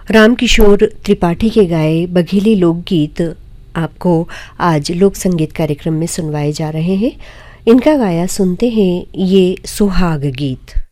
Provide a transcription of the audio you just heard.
रामकिशोर त्रिपाठी के गाए बघेली लोकगीत आपको आज लोक संगीत कार्यक्रम में सुनवाए जा रहे हैं। इनका गाया सुनते हैं ये सुहाग गीत।